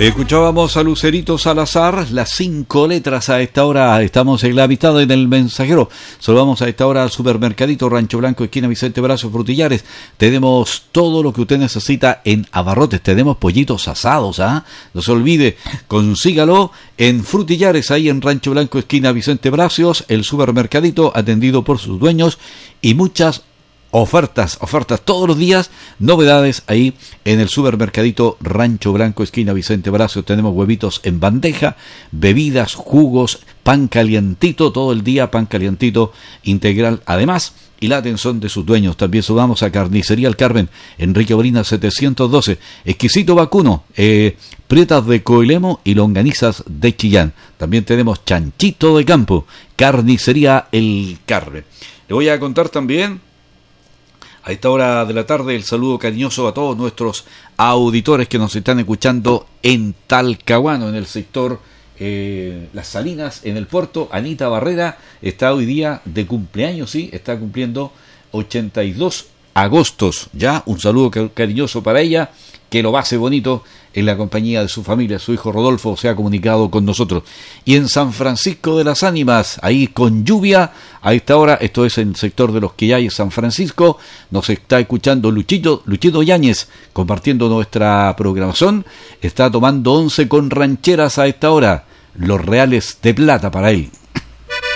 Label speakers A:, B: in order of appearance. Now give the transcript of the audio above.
A: Escuchábamos a Lucerito Salazar, las 5 letras a esta hora. Estamos en la mitad en el mensajero. Saludamos a esta hora al supermercadito Rancho Blanco, esquina Vicente Brazo, Frutillares. Tenemos todo lo que usted necesita en abarrotes. Tenemos pollitos asados, no se olvide, consígalo en Frutillares, ahí en Rancho Blanco, esquina Vicente Bracios, el supermercadito atendido por sus dueños y muchas ofertas todos los días, novedades ahí en el supermercadito Rancho Blanco, esquina Vicente Bracio. Tenemos huevitos en bandeja, bebidas, jugos, pan calientito, todo el día pan calientito integral, además, y la atención de sus dueños. También sumamos a Carnicería El Carmen, Enrique Borina 712, exquisito vacuno, prietas de Coilemo y longanizas de Chillán. También tenemos chanchito de campo, Carnicería El Carmen. Le voy a contar también a esta hora de la tarde el saludo cariñoso a todos nuestros auditores que nos están escuchando en Talcahuano, en el sector Las Salinas, en el puerto. Anita Barrera está hoy día de cumpleaños, sí, está cumpliendo 82 agostos, ya, un saludo cariñoso para ella, que lo pase bonito en la compañía de su familia. Su hijo Rodolfo se ha comunicado con nosotros. Y en San Francisco de las Ánimas, ahí con lluvia, a esta hora, esto es en el sector de los Quillay, San Francisco, nos está escuchando Luchito Yáñez, compartiendo nuestra programación. Está tomando 11 con rancheras a esta hora, los Reales de Plata para él.